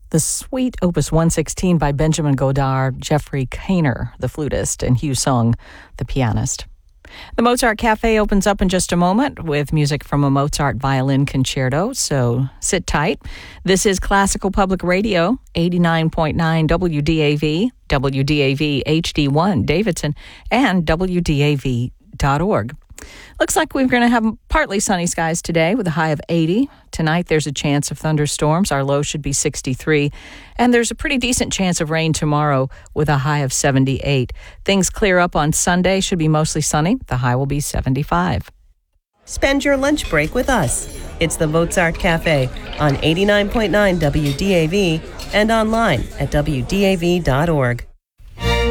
The Suite Opus 116 by Benjamin Godard, Jeffrey Kainer, the flutist, and Hugh Sung, the pianist. The Mozart Cafe opens up in just a moment with music from a Mozart violin concerto, so sit tight. This is Classical Public Radio, 89.9 WDAV, WDAV HD1 Davidson, and WDAV.org. Looks like we're going to have partly sunny skies today with a high of 80. Tonight there's a chance of thunderstorms. Our low should be 63. And there's a pretty decent chance of rain tomorrow with a high of 78. Things clear up on Sunday, should be mostly sunny. The high will be 75. Spend your lunch break with us. It's the Mozart Cafe on 89.9 WDAV and online at WDAV.org.